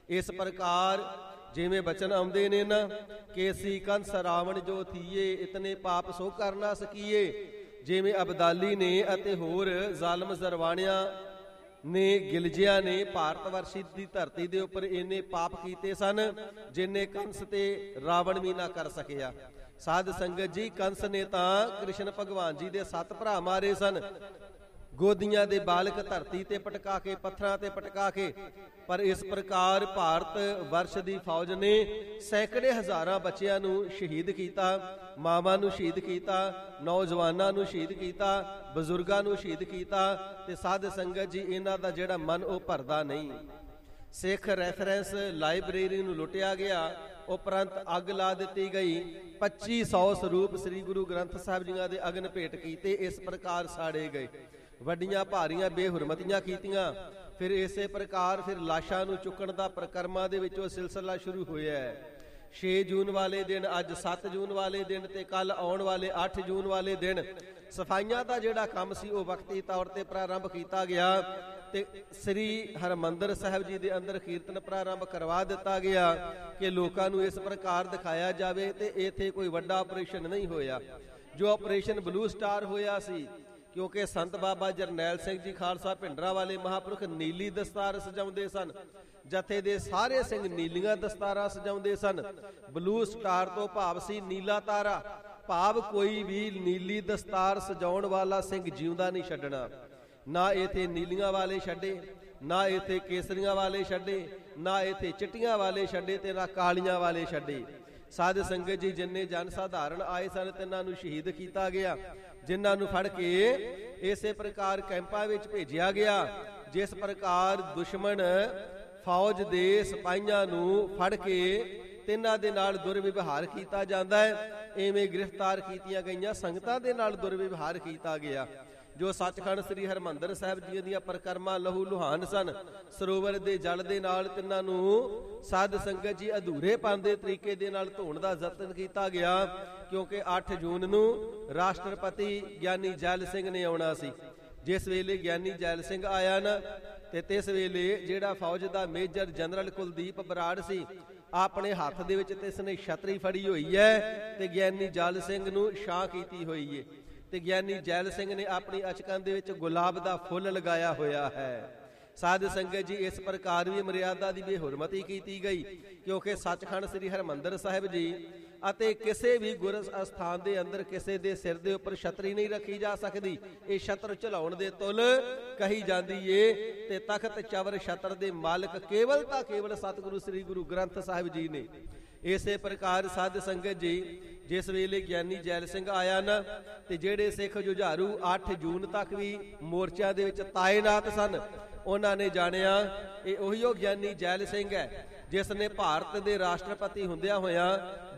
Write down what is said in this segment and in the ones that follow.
इस प्रकार जिमें बचन आउंदे ने ना, केसी कंस रावण जो थीए, इतने पाप सो कर ना सकीए। जिमें अबदाली ने अते होर जालम जरवाणिया ने गिलजिया ने भारत वर्षी की धरती के उपर इन्ने पाप किए सन जिन्ने कंस ते रावण भी ना कर सकिया। साध संगत जी, कंस ने तां कृष्ण भगवान जी दे 7 भरा मारे सन, गोदियां दे बालक धरती ते पटका के, पत्थरां ते पटका के। पर इस प्रकार भारत वर्ष की फौज ने सैकड़े हज़ारां बच्चियां नूं शहीद किया, मावां नूं शहीद किया, नौजवानां नूं शहीद किया, बजुर्गां नूं शहीद किया। ते साध संगत जी, इन्हां दा जिहड़ा मन वो भरदा नहीं। सिख रैफरेंस लाइब्रेरी नूं लुटिया गया, उपरंत अग ला दी गई। 2500 स्वरूप श्री गुरु ग्रंथ साहिब जी दे अगन भेट कीते, इस प्रकार साड़े गए। वड्डियां भारियां बेहुरमतियां कीतियां। फिर इसे प्रकार फिर लाशां नूं चुकण दा प्रकर्मां दे विचों सिलसिला शुरू होया है। 6 जून वाले दिन, अज 7 जून वाले दिन ते कल आउण वाले 8 जून वाले दिन सफाइयां दा जिहड़ा काम सी वो वक्ती तौर ते प्रारंभ कीता गया ते श्री हरमंदर साहिब जी दे अंदर कीर्तन प्रारंभ करवा दिता गया कि लोकां नूं इस प्रकार दिखाया जावे ते इत्थे कोई वड्डा ऑपरेशन नहीं होया जो ऑपरेशन ब्लू स्टार होया सी। क्योंकि संत बाबा जरनैल सिंह जी खालसा भिंडरा वाले महापुरख नीली दस्तार सजाउंदे सन, जथे दे सारे सिंह नीलियां दस्तारां सजाउंदे सन। ब्लू स्टार तो भाव सी नीला तारा, भाव कोई भी नीली दस्तार सजाउण वाला सिंह जिउंदा नहीं छड्डना। ना इत्थे नीलियां वाले छड्डे, ना इत्थे केसरियां वाले छड्डे, ना इत्थे चिट्टियां वाले छड्डे ते ना कालियां वाले छड्डे। साध संगत जी, जिन्ने जन साधारण आए सन तिन्हां नूं शहीद किया गया, जिन्हां नूं फड़ के इसे प्रकार कैंपां विच भेजिया गया। जिस प्रकार दुश्मन फौज दे सिपाहियां नूं फड़ के तिन्हां दे नाल दुर्व्यवहार कीता जांदा है, इवें गिरफ्तार कीतियां गईयां संगतां दे नाल दुर्व्यवहार कीता गया। जो सचखंड श्री हरमंदर साहिब जी दीआं परिक्रमा लहू लुहान सन, सरोवर दे जल दे नाल तिन्हां नूं साध संगत जी अधूरेपन दे तरीके दे नाल धोण दा यतन कीता गया। क्योंकि 8 जून नूं राष्ट्रपति ज्ञानी जैल सिंह ने आउणा सी। जिस वेले ज्ञानी जैल सिंह आया ना ते तिस वेले जिहड़ा फौज दा मेजर जनरल कुलदीप बराड़ सी, अपने हत्थ दे विच तिसने छतरी फड़ी होई है ते ज्ञानी जैल सिंह नूं छां कीती होई है ते ज्ञानी जैल सिंह ने अपनी अचकन दे विच गुलाब दा फुੱਲ लगाया होया है। साध संगत जी, इस प्रकार भी मर्यादा की बेहुरमती की गई। क्योंकि सचखंड श्री हरमंदर साहिब जी अते किसी भी गुर अस्थान के अंदर किसी के सिर के उपर छतरी नहीं रखी जा सकती। ये छत्र झुलाउण दे तुल कही जाती है ते तखत चवर छत्र के मालिक केवल तां केवल सतगुरु श्री गुरु ग्रंथ साहिब जी ने। इसे प्रकार साध संगत जी, जिस वेले ज्ञानी जैल सिंह आया ना ते जेड़े सिख जुझारू 8 जून तक भी मोर्चों दे विच तायनात सन, उन्होंने जानिया ये उहिओ ज्ञानी जैल सिंह है जिसने भारत के राष्ट्रपति हुंदिया होया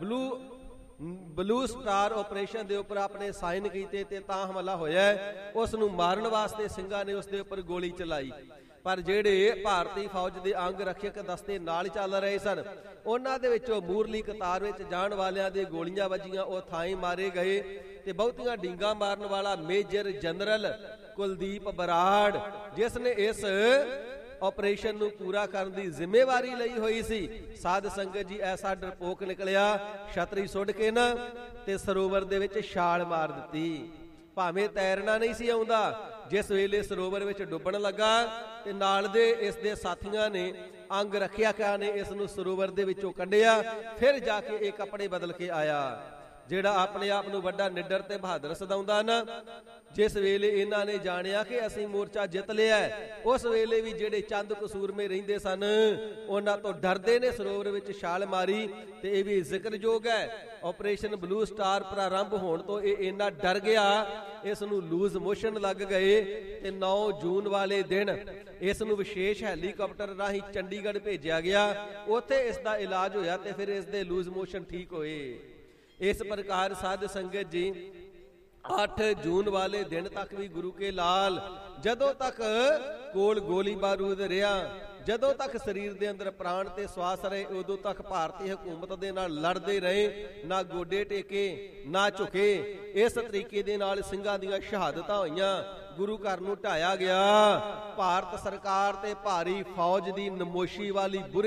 ब्लू स्टार ऑपरेशन के उपर अपने साइन किए ते तां हमला होया। उस नूं मारन वास्ते सिंघां ने उसके उपर गोली चलाई, पर जेड़े भारतीय फौज के अंग रक्षक दस्ते नाल चल रहे सन, उन्हां दे विचों मूरली कतार विच जाण वालियां दे गोलियां वजीआं, वो थाई मारे गए ते बहुतियां डींगा मारन वाला मेजर जनरल कुलदीप बराड़, जिसने इस ऑपरेशन नूं पूरा करन दी जिम्मेवारी लई हुई सी। साध संगत जी, ऐसा डरपोक निकलिया, छतरी सुट के ना ते सरोवर दे विच छाल मार दित्ती। भावें तैरना नहीं सी आउंदा, जिस वेले सरोवर विच डुब्बण लगा ते नाल दे इस दे साथियां ने अंग रखिया ने इस नूं सरोवर दे विचों कढिया। फिर जाके एक कपड़े बदल के आया। जिहड़ा अपने आप नूं वड्डा निडर ते बहादुर सदाउंदा ना, जिस वेले इन्हां ने जाणिया कि असीं मोर्चा जित लिया है, उस वेले भी जिहड़े चंद कसूर में रहिंदे सन उन्हां तो डरदे ने सरोवर विच छाल मारी। ते इह भी जिक्रयोग है, ऑपरेशन ब्लू स्टार प्रारंभ होण तो इह इन्ना डर गया, इस नूं लूज मोशन लग गए ते 9 जून वाले दिन इस नूं विशेष हैलीकॉप्टर राही चंडीगढ़ भेजिया गया। उत्थे इस दा इलाज होया ते फिर इस दे लूज मोशन ठीक होए। इस प्रकार साध संगत जी, 8 जून वाले दिन तक भी गुरु के लाल जदों तक कोल गोली बारूद रहा, जदों तक शरीर के अंदर प्राण ते श्वास रहे, उदों तक भारतीय हुकूमत दे नाल लड़दे रहे, ना गोडे टेके ना झुके। इस तरीके दे नाल सिंघां दीआं शहादतां होईयां, गुरु घर नूं ढाया गया। भारत सरकार ते भारी फौज की नमोशी वाली बुरे